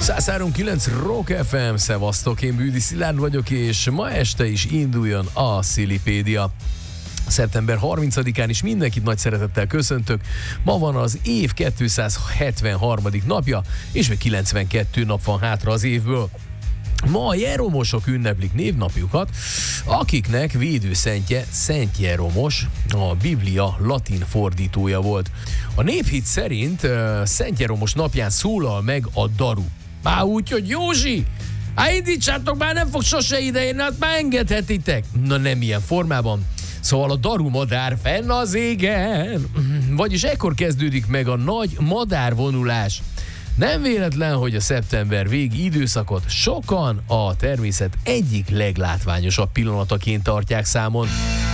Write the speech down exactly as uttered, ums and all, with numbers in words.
száz három kilenc Rock ef em, szevasztok, én Bűdi Szilárd vagyok, és ma este is induljon a Szilipédia. szeptember harmincadikán is mindenkit nagy szeretettel köszöntök. Ma van az év kétszázhetvenharmadik napja, és még kilencvenkettő nap van hátra az évből. Ma a jeromosok ünneplik névnapjukat, akiknek védőszentje Szent Jeromos, a Biblia latin fordítója volt. A néphit szerint uh, Szent Jeromos napján szólal meg a daru. Már úgy, hogy Józsi, hát indítsátok, már nem fog sose ideérni, hát már engedhetitek. Na nem ilyen formában. Szóval a daru madár fenn az égen. Vagyis ekkor kezdődik meg a nagy madárvonulás. Nem véletlen, hogy a szeptember végi időszakot sokan a természet egyik leglátványosabb pillanataként tartják számon.